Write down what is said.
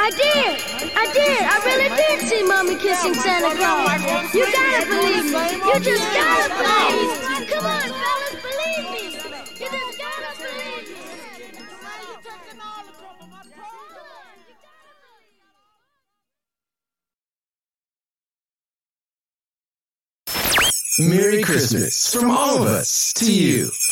I did. I really did see Mommy kissing Santa Claus. You gotta believe me. You just gotta believe me. Come on, fellas, believe me. You just gotta believe me. Merry Christmas from all of us to you.